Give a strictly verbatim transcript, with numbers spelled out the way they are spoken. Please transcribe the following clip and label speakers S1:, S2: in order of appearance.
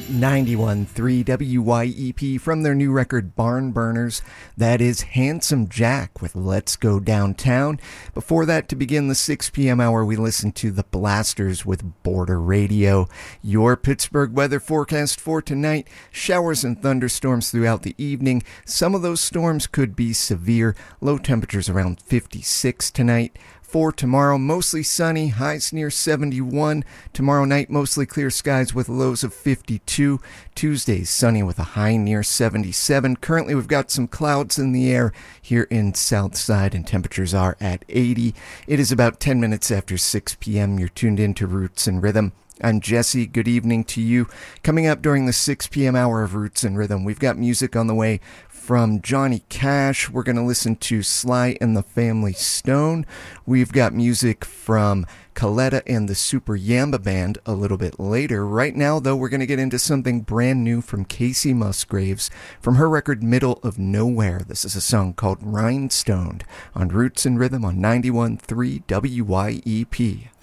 S1: ninety-one point three W Y E P from their new record Barn Burners. That is Handsome Jack with Let's Go Downtown. Before that, to begin the six p.m. hour, we listened to The Blasters with Border Radio. Your Pittsburgh weather forecast for tonight: showers and thunderstorms throughout the evening. Some of those storms could be severe. Low temperatures around fifty-six tonight. For tomorrow, mostly sunny, highs near seventy-one. Tomorrow night, mostly clear skies with lows of fifty-two. Tuesday, sunny with a high near seventy-seven. Currently, we've got some clouds in the air here in Southside, and temperatures are at eighty. It is about ten minutes after six p.m. You're tuned in to Roots and Rhythm. I'm Jesse. Good evening to you. Coming up during the six p.m. hour of Roots and Rhythm, we've got music on the way from Johnny Cash. We're going to listen to Sly and the Family Stone. We've got music from Coletta and the Super Yamba Band a little bit later. Right now, though, we're going to get into something brand new from Casey Musgraves from her record Middle of Nowhere. This is a song called Rhinestoned on Roots and Rhythm on ninety-one point three W Y E P.